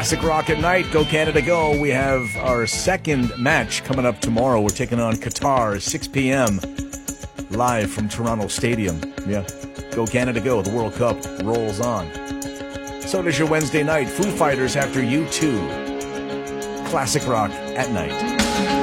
Classic Rock at Night, Go Canada Go. We have our second match coming up tomorrow. We're taking on Qatar, 6 p.m., live from Toronto Stadium. Yeah, Go Canada Go. The World Cup rolls on. So does your Wednesday night. Foo Fighters after U2. Classic Rock at Night.